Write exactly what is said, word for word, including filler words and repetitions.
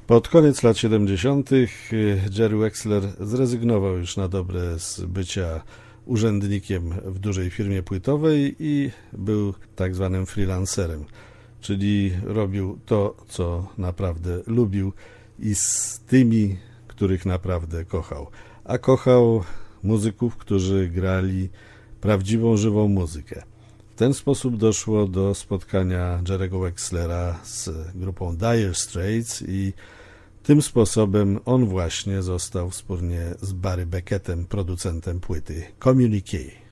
Pod koniec lat siedemdziesiątych Jerry Wexler zrezygnował już na dobre z bycia urzędnikiem w dużej firmie płytowej i był tak zwanym freelancerem, czyli robił to, co naprawdę lubił i z tymi, których naprawdę kochał. A kochał muzyków, którzy grali prawdziwą, żywą muzykę. W ten sposób doszło do spotkania Jerry'ego Wexlera z grupą Dire Straits i tym sposobem on właśnie został wspólnie z Barry Beckettem producentem płyty Communique.